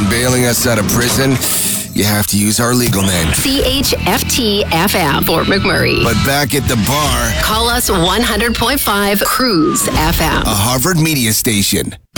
When bailing us out of prison, you have to use our legal name. CHFT-FM for McMurray. But back at the bar, Call us 100.5 Cruise FM. a Harvard media station.